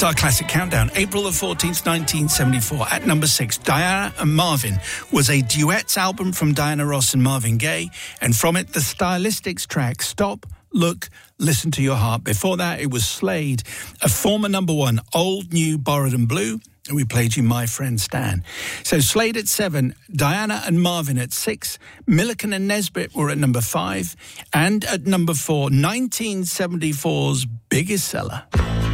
our classic countdown. April the 14th, 1974. At number 6, Diana and Marvin was a duets album from Diana Ross and Marvin Gaye. And from it, the Stylistics track, Stop, Look, Listen to Your Heart. Before that, it was Slade, a former number 1, Old, New, Borrowed and Blue. And we played you My Friend Stan. So Slade at 7, Diana and Marvin at 6, Milliken and Nesbitt were at number 5, and at number 4, 1974's biggest seller.